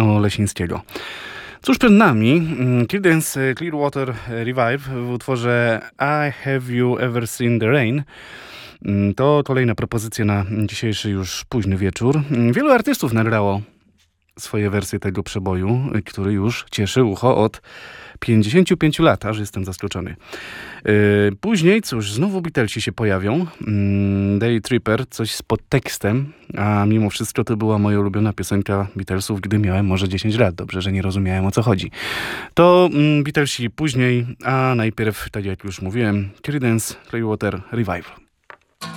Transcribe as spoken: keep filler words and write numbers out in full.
Olesińskiego. Cóż przed nami? Creedence Clearwater Revive w utworze I Have You Ever Seen the Rain. To kolejna propozycja na dzisiejszy już późny wieczór. Wielu artystów nagrało swoje wersje tego przeboju, który już cieszy ucho od pięćdziesięciu pięciu lat, aż jestem zaskoczony. Później, cóż, znowu Beatlesi się pojawią. Day Tripper, coś z podtekstem, a mimo wszystko to była moja ulubiona piosenka Beatlesów, gdy miałem może dziesięć lat. Dobrze, że nie rozumiałem, o co chodzi. To Beatlesi później, a najpierw, tak jak już mówiłem, Creedence Clearwater Revival.